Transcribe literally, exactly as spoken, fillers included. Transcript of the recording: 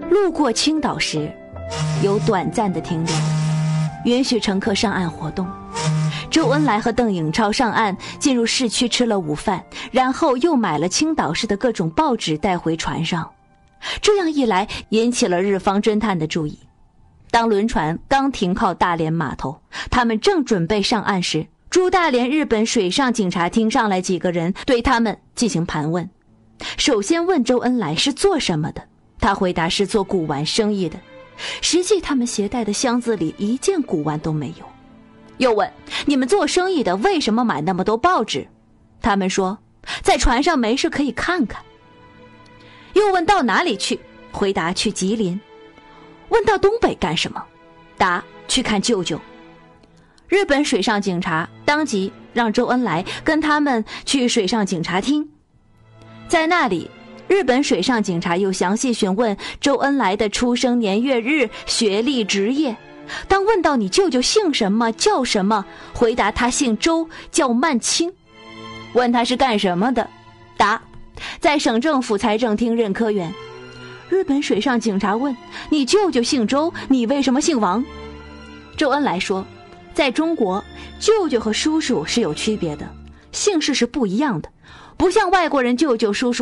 路过青岛时，有短暂的停留，允许乘客上岸活动。周恩来和邓颖超上岸，进入市区吃了午饭，然后又买了青岛市的各种报纸带回船上。这样一来，引起了日方侦探的注意。当轮船刚停靠大连码头，他们正准备上岸时，驻大连日本水上警察厅上来几个人，对他们进行盘问。首先问周恩来是做什么的，他回答是做古玩生意的。实际他们携带的箱子里一件古玩都没有。又问你们做生意的为什么买那么多报纸？他们说在船上没事可以看看。又问到哪里去？回答去吉林。问到东北干什么？答去看舅舅。日本水上警察当即让周恩来跟他们去水上警察厅。在那里，日本水上警察又详细询问周恩来的出生年月日、学历、职业。当问到你舅舅姓什么叫什么，回答他姓周，叫曼青。问他是干什么的，答在省政府财政厅任科员。日本水上警察问你舅舅姓周，你为什么姓王？周恩来说，在中国舅舅和叔叔是有区别的，姓氏是不一样的，不像外国人舅舅叔叔